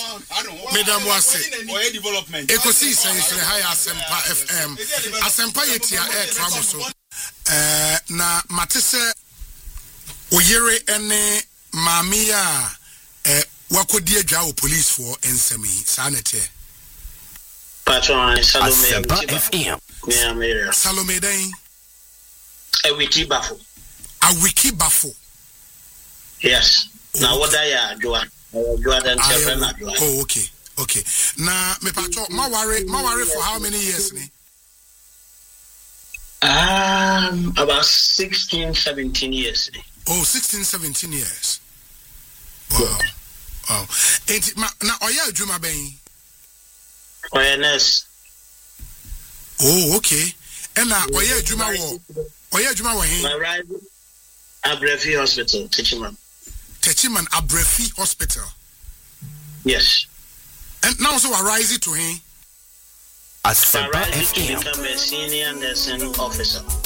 Madam Wase. Ekosi say high Asempa FM. Asempa yetia air travel so. Na matese oyere ene mamia wakodi adwa o police for ensemi sanete. Patron Salome FM. Salome den. A wiki bafo. Yes. Now what I do? Oh, okay. Now, me patron, ma worry for how many years? About 16, 17 years. Oh, 16, 17 years. Wow. Now, oya juma ben. Oya. Oh, okay. And now, oya juma wo. Oya juma wo hin. Abrefi Hospital, Techiman Abrefi Hospital. Yes. And now so arise to him. Arise to become a senior nursing officer.